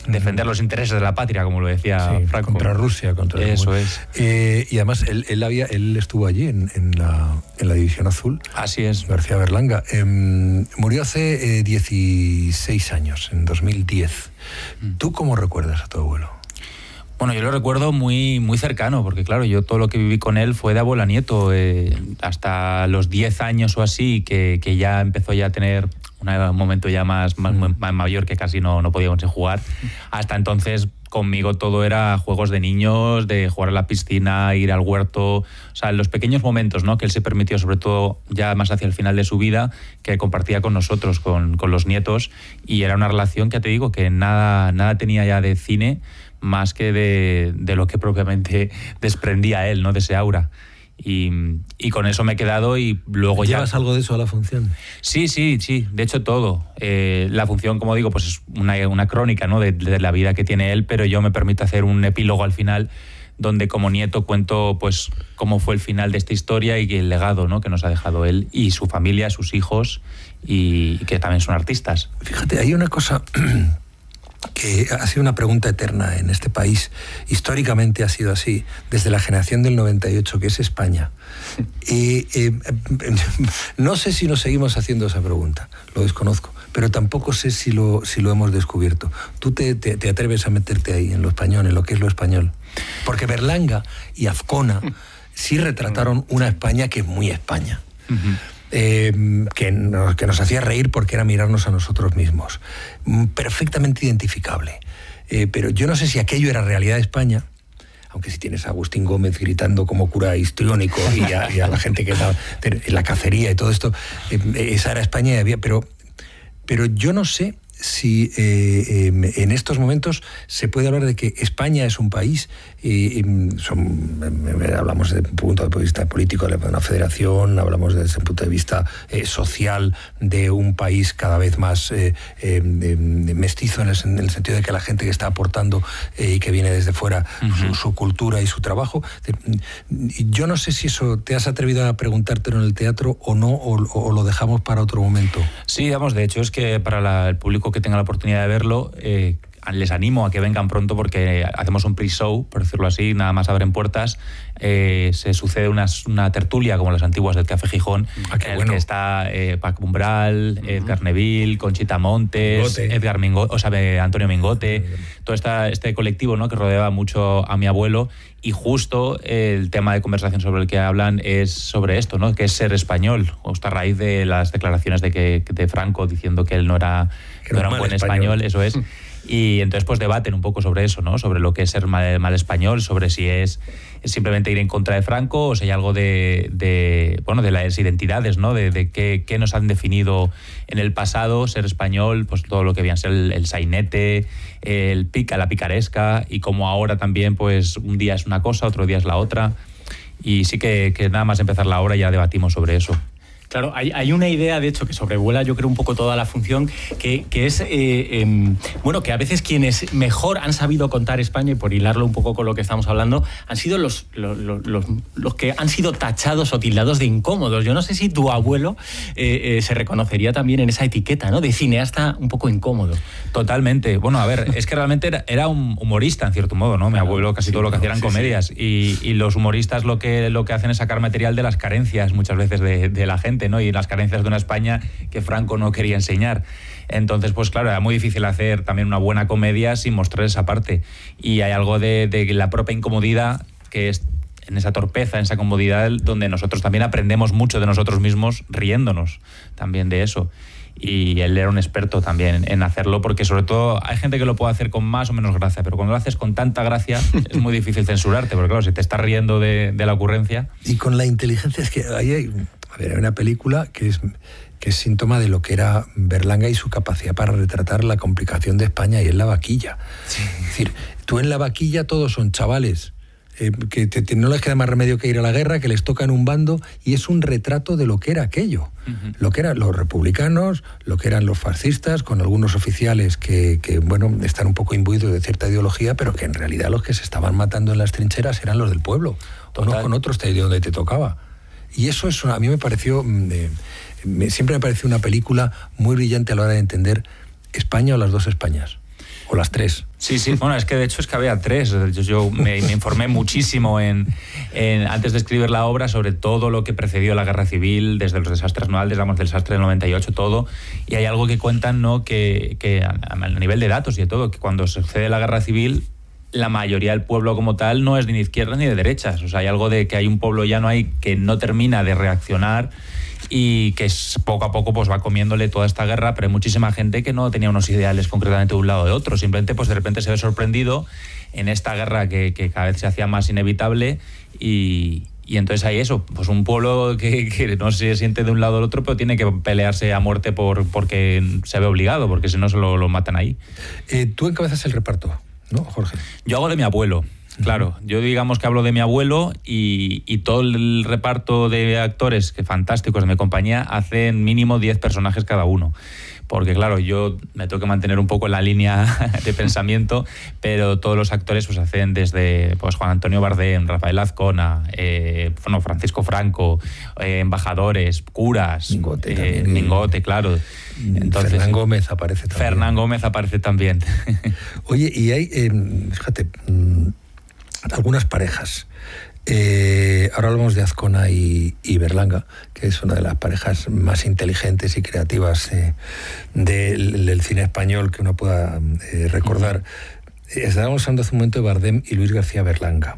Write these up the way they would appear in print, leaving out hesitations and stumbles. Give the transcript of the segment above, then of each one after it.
defender los intereses de la patria, como lo decía Franco. Contra Rusia, contra eso es. Y además él estuvo allí en la División Azul. Así es. García Berlanga. Murió hace 16 años, en 2010. ¿Tú cómo recuerdas a tu abuelo? Bueno, yo lo recuerdo muy, muy cercano, porque claro, yo todo lo que viví con él fue de abuelo a nieto, hasta los 10 años o así, que ya empezó ya a tener un momento ya más mayor, que casi no podíamos jugar. Hasta entonces conmigo todo era juegos de niños, de jugar a la piscina, ir al huerto, o sea, los pequeños momentos, ¿no?, que él se permitió, sobre todo ya más hacia el final de su vida, que compartía con nosotros, con los nietos, y era una relación que, te digo, que nada tenía ya de cine, más que de lo que propiamente desprendía él, ¿no?, de ese aura. Y con eso me he quedado, y luego ya... ¿Llevas algo de eso a la función? Sí, de hecho todo. La función, como digo, pues es una crónica, ¿no?, de la vida que tiene él, pero yo me permito hacer un epílogo al final, donde como nieto cuento pues cómo fue el final de esta historia y el legado, ¿no?, que nos ha dejado él y su familia, sus hijos, y que también son artistas. Fíjate, hay una cosa que ha sido una pregunta eterna en este país. Históricamente ha sido así, desde la generación del 98, que es España. No sé si nos seguimos haciendo esa pregunta, lo desconozco, pero tampoco sé si lo hemos descubierto. ¿Tú te atreves a meterte ahí, en lo español, en lo que es lo español? Porque Berlanga y Azcona sí retrataron una España que es muy España. Que nos hacía reír porque era mirarnos a nosotros mismos. Perfectamente identificable. Pero yo no sé si aquello era realidad de España, aunque si tienes a Agustín Gómez gritando como cura histriónico y a la gente que estaba en la cacería y todo esto, esa era España y había... Pero yo no sé si en estos momentos se puede hablar de que España es un país, hablamos desde un punto de vista político de una federación, hablamos desde un punto de vista social de un país cada vez más mestizo, en el sentido de que la gente que está aportando y que viene desde fuera su cultura y su trabajo. Yo no sé si eso te has atrevido a preguntártelo en el teatro o no, o lo dejamos para otro momento. Sí, digamos, de hecho es que para el público que tenga la oportunidad de verlo, les animo a que vengan pronto, porque hacemos un pre-show, por decirlo así, nada más abren puertas. Se sucede una tertulia como las antiguas del Café Gijón, en el que está Paco Umbral, Edgar Neville, Conchita Montes, Antonio Mingote, todo este colectivo, ¿no?, que rodeaba mucho a mi abuelo. Y justo el tema de conversación sobre el que hablan es sobre esto, ¿no?, que es ser español, justo a raíz de las declaraciones de Franco diciendo que él no era un buen español, eso es. Y entonces pues debaten un poco sobre eso, ¿no?, sobre lo que es ser mal español, sobre si es simplemente ir en contra de Franco o si hay algo de las identidades, ¿no?, de qué nos han definido en el pasado, ser español, pues todo lo que habían ser el sainete, la picaresca, y como ahora también pues un día es una cosa, otro día es la otra. Y sí que nada más empezar la obra ya debatimos sobre eso. Claro, hay una idea, de hecho, que sobrevuela, yo creo, un poco toda la función, que es, que a veces quienes mejor han sabido contar España, y por hilarlo un poco con lo que estamos hablando, han sido los que han sido tachados o tildados de incómodos. Yo no sé si tu abuelo se reconocería también en esa etiqueta, ¿no?, de cineasta un poco incómodo. Totalmente. Bueno, a ver, es que realmente era un humorista, en cierto modo, ¿no? Mi abuelo casi todo lo que hacía eran comedias. Y los humoristas lo que hacen es sacar material de las carencias, muchas veces, de la gente, ¿no?, y las carencias de una España que Franco no quería enseñar. Entonces, pues claro, era muy difícil hacer también una buena comedia sin mostrar esa parte. Y hay algo de la propia incomodidad, que es en esa torpeza, en esa comodidad, donde nosotros también aprendemos mucho de nosotros mismos riéndonos también de eso. Y él era un experto también en hacerlo, porque sobre todo hay gente que lo puede hacer con más o menos gracia, pero cuando lo haces con tanta gracia es muy difícil censurarte, porque claro, si te estás riendo de la ocurrencia... Y con la inteligencia, es que hay una película que es síntoma de lo que era Berlanga y su capacidad para retratar la complicación de España, y es La Vaquilla. Sí. Es decir, tú en La Vaquilla todos son chavales que no les queda más remedio que ir a la guerra, que les toca en un bando, y es un retrato de lo que era aquello, lo que eran los republicanos, lo que eran los fascistas, con algunos oficiales que están un poco imbuidos de cierta ideología, pero que en realidad los que se estaban matando en las trincheras eran los del pueblo, unos con otros de donde te tocaba. Y eso a mí me pareció, siempre me pareció una película muy brillante a la hora de entender España o las dos Españas. o las 3. Sí, bueno, es que de hecho había 3. Yo me informé muchísimo antes de escribir la obra sobre todo lo que precedió la Guerra Civil, desde los desastres no del desastre del 98, todo. Y hay algo que cuentan, ¿no? que a nivel de datos y de todo, que cuando sucede la Guerra Civil, la mayoría del pueblo como tal no es ni de izquierdas ni de derechas. O sea, hay algo de que hay un pueblo llano ahí que no termina de reaccionar y que poco a poco pues va comiéndole toda esta guerra, pero hay muchísima gente que no tenía unos ideales concretamente de un lado o de otro, simplemente pues de repente se ve sorprendido en esta guerra que cada vez se hacía más inevitable y entonces hay eso, pues un pueblo que no se siente de un lado o del otro, pero tiene que pelearse a muerte porque se ve obligado, porque si no se lo matan ahí. Tú encabezas el reparto, ¿no, Jorge? Yo hago de mi abuelo. Claro, yo digamos que hablo de mi abuelo y todo el reparto de actores que fantásticos de mi compañía hacen mínimo 10 personajes cada uno. Porque claro, yo me tengo que mantener un poco en la línea de pensamiento, pero todos los actores pues hacen desde pues Juan Antonio Bardem, Rafael Azcona, Francisco Franco, embajadores, curas, Mingote, claro. Entonces, Fernán Gómez aparece también. Fernán Gómez aparece también. Oye, y hay, fíjate, algunas parejas. Ahora hablamos de Azcona y Berlanga, que es una de las parejas más inteligentes y creativas del cine español que uno pueda recordar. Estábamos hablando hace un momento de Bardem y Luis García Berlanga.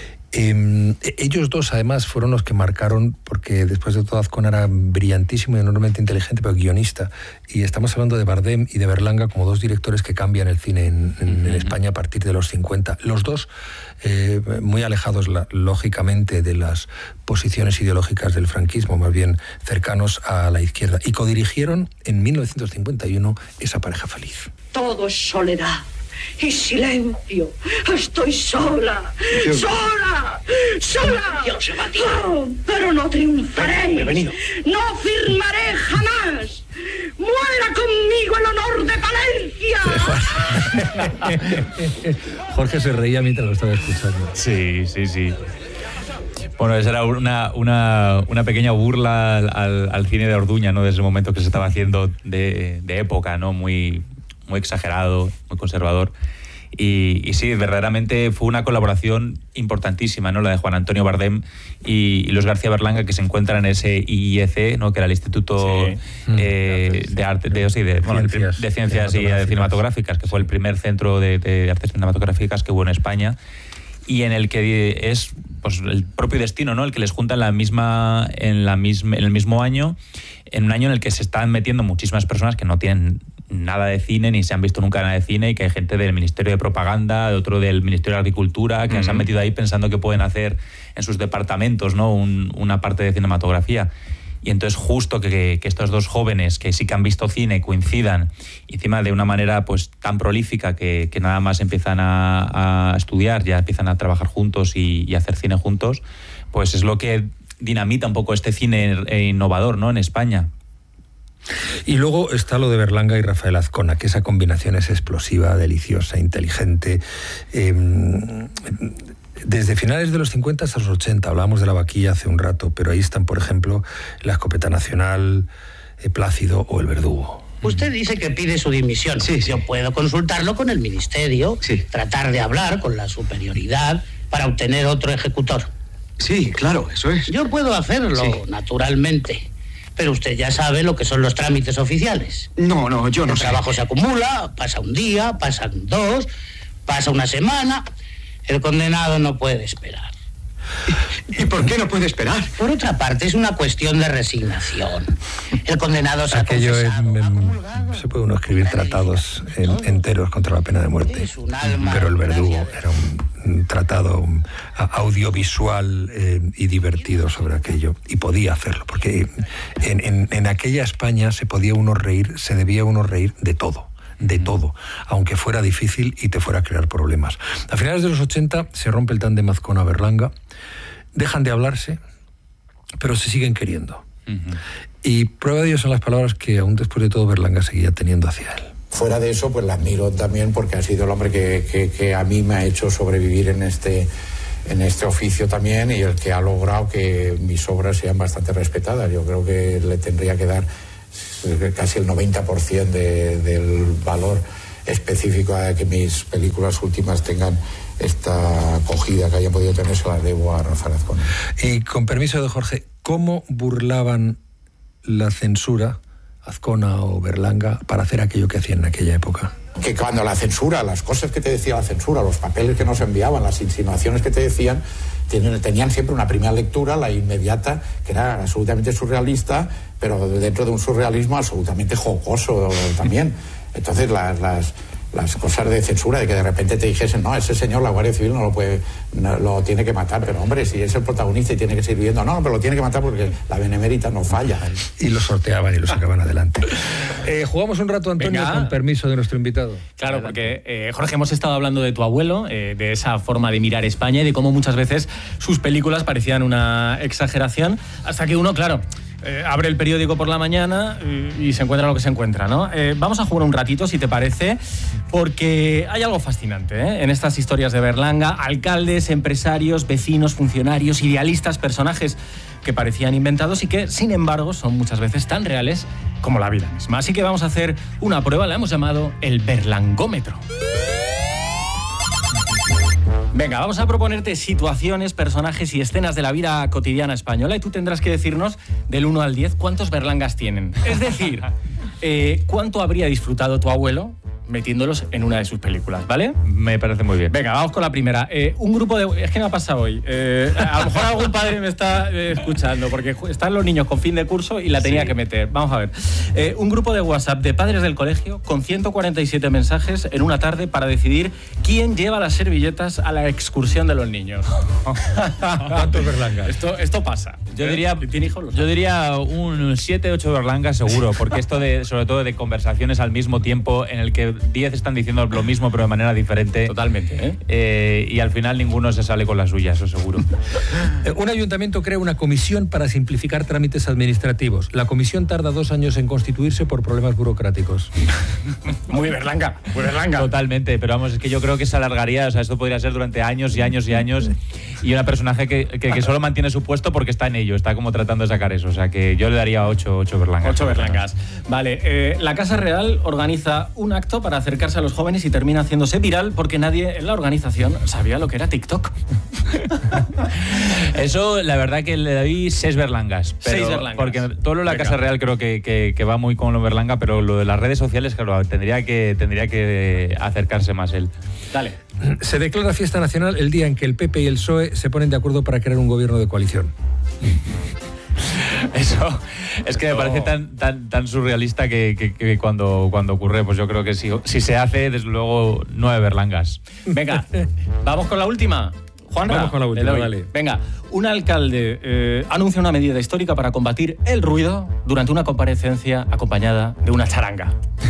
Ellos dos además fueron los que marcaron, porque después de todo Azcona era brillantísimo y enormemente inteligente, pero guionista, y estamos hablando de Bardem y de Berlanga como dos directores que cambian el cine en España a partir de los 50. Los dos muy alejados lógicamente de las posiciones ideológicas del franquismo, más bien cercanos a la izquierda, y codirigieron en 1951 esa pareja feliz. Todo es soledad y silencio. Estoy sola, sola. Oh, pero no triunfaré. Bienvenido. No firmaré jamás. ¡Muera conmigo el honor de Palencia! Jorge se reía mientras lo estaba escuchando. Sí. Bueno, esa era una pequeña burla al cine de Orduña, ¿no? Desde el momento que se estaba haciendo de época, ¿no? Muy exagerado, muy conservador. Y sí, verdaderamente fue una colaboración importantísima, ¿no? La de Juan Antonio Bardem y Luis García Berlanga, que se encuentran en ese IIEC, ¿no? Que era el Instituto de Arte, de Ciencias y Cinematográficas, que fue el primer centro de artes cinematográficas que hubo en España, y en el que es pues el propio destino, ¿no? El que les junta en el mismo año, en un año en el que se están metiendo muchísimas personas que no tienen nada de cine, ni se han visto nunca nada de cine, y que hay gente del Ministerio de Propaganda, de otro del Ministerio de Agricultura, que se han metido ahí pensando que pueden hacer en sus departamentos, ¿no? una parte de cinematografía. Y entonces justo que estos dos jóvenes que sí que han visto cine coincidan, encima de una manera pues tan prolífica que nada más empiezan a estudiar, ya empiezan a trabajar juntos y hacer cine juntos, pues es lo que dinamita un poco este cine innovador, ¿no? En España. Y luego está lo de Berlanga y Rafael Azcona, que esa combinación es explosiva, deliciosa, inteligente. Desde finales de los 50 hasta los 80, hablábamos de La Vaquilla hace un rato, pero ahí están, por ejemplo, La Escopeta Nacional, Plácido o El Verdugo. Usted dice que pide su dimisión. Sí. Yo puedo consultarlo con el ministerio, Sí. tratar de hablar con la superioridad para obtener otro ejecutor. Sí, claro, eso es. Yo puedo hacerlo, Sí. naturalmente, pero usted ya sabe lo que son los trámites oficiales. No, yo no El sé. trabajo se acumula, pasa un día, pasan dos, pasa una semana. El condenado no puede esperar. ¿Y por qué no puede esperar? Por otra parte, es una cuestión de resignación. El condenado se ha Aquello es, confesado, ha comulgado. se puede uno escribir tratados enteros contra la pena de muerte, Es un alma pero El Verdugo gracia. era un tratado audiovisual y divertido sobre aquello, y podía hacerlo, porque en aquella España se debía uno reír de todo, aunque fuera difícil y te fuera a crear problemas. A finales de los 80 se rompe el tándem Azcona-Berlanga, dejan de hablarse, pero se siguen queriendo. Y prueba de ello son las palabras que aún después de todo Berlanga seguía teniendo hacia él. Fuera de eso, pues la admiro también porque ha sido el hombre que a mí me ha hecho sobrevivir en este oficio también, y el que ha logrado que mis obras sean bastante respetadas. Yo creo que le tendría que dar casi el 90% del valor específico de que mis películas últimas tengan esta acogida que hayan podido tener, se la debo a Rafael Azcona. Y con permiso de Jorge, ¿cómo burlaban la censura, Azcona o Berlanga, para hacer aquello que hacían en aquella época? Que cuando la censura, las cosas que te decía la censura, los papeles que nos enviaban, las insinuaciones que te decían, tenían siempre una primera lectura, la inmediata, que era absolutamente surrealista, pero dentro de un surrealismo absolutamente jocoso también. Entonces las cosas de censura, de que de repente te dijesen, no, ese señor la Guardia Civil lo tiene que matar, pero hombre, si es el protagonista y tiene que seguir viviendo, no, pero lo tiene que matar porque la benemérita no falla. Y lo sorteaban y lo sacaban adelante. Jugamos un rato, Antonio, con permiso de nuestro invitado. Claro, porque Jorge, hemos estado hablando de tu abuelo, de esa forma de mirar España y de cómo muchas veces sus películas parecían una exageración, hasta que uno, claro, abre el periódico por la mañana y se encuentra lo que se encuentra, ¿no? Vamos a jugar un ratito, si te parece, porque hay algo fascinante en estas historias de Berlanga. Alcaldes, empresarios, vecinos, funcionarios, idealistas, personajes que parecían inventados y que, sin embargo, son muchas veces tan reales como la vida misma. Así que vamos a hacer una prueba, la hemos llamado el Berlangómetro. Venga, vamos a proponerte situaciones, personajes y escenas de la vida cotidiana española y tú tendrás que decirnos del 1 al 10 cuántos Berlangas tienen. Es decir, cuánto habría disfrutado tu abuelo metiéndolos en una de sus películas, ¿vale? Me parece muy bien. Venga, vamos con la primera. Un grupo de... Es que me ha pasado hoy. A lo mejor algún padre me está escuchando, porque están los niños con fin de curso y la tenía que meter. Vamos a ver. Un grupo de WhatsApp de padres del colegio con 147 mensajes en una tarde para decidir quién lleva las servilletas a la excursión de los niños. ¿Cuántos Berlangas? Esto pasa. Yo diría, ¿Tiene hijos? yo diría un 7-8 Berlangas seguro, porque esto sobre todo de conversaciones al mismo tiempo en el que 10 están diciendo lo mismo pero de manera diferente. Totalmente. Y al final ninguno se sale con la suya, eso seguro. Un ayuntamiento crea una comisión para simplificar trámites administrativos. La comisión tarda 2 años en constituirse por problemas burocráticos. Muy Berlanga, muy Berlanga. Totalmente, pero vamos, es que yo creo que se alargaría, o sea, esto podría ser durante años y años y años, y una personaje que solo mantiene su puesto porque está en ello, está como tratando de sacar eso, o sea que yo le daría 8 Berlangas. 8 Berlangas. Vale, la Casa Real organiza un acto para acercarse a los jóvenes y termina haciéndose viral porque nadie en la organización sabía lo que era TikTok. Eso, la verdad que le doy 6 Berlangas. 6 Berlangas. Porque todo lo de la Casa Real creo que va muy con lo Berlanga, pero lo de las redes sociales, claro, tendría que acercarse más él. Dale. Se declara fiesta nacional el día en que el PP y el PSOE se ponen de acuerdo para crear un gobierno de coalición. Eso es que me parece tan surrealista que cuando ocurre, pues yo creo que si se hace, desde luego, 9 Berlangas. Venga, vamos con la última. Juanra, vamos con la última, dale. Venga, un alcalde anuncia una medida histórica para combatir el ruido durante una comparecencia acompañada de una charanga.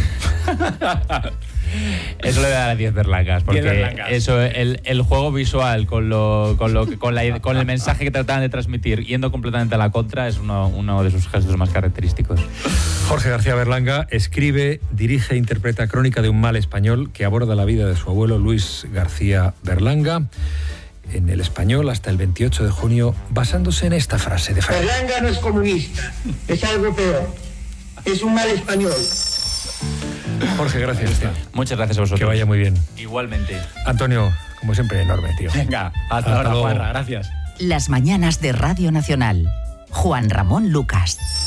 Eso le da 10 Berlangas, porque 10 Berlangas. Eso, el juego visual con el mensaje que trataban de transmitir, yendo completamente a la contra, es uno de sus gestos más característicos. Jorge García Berlanga escribe, dirige e interpreta Crónica de un mal español, que aborda la vida de su abuelo Luis García Berlanga en El Español hasta el 28 de junio, basándose en esta frase de Franco. Berlanga no es comunista, es algo peor, es un mal español. Jorge, gracias, tío. Muchas gracias a vosotros. Que vaya muy bien. Igualmente. Antonio, como siempre, enorme, tío. Venga, hasta ahora, Juanra, gracias. Las mañanas de Radio Nacional. Juan Ramón Lucas.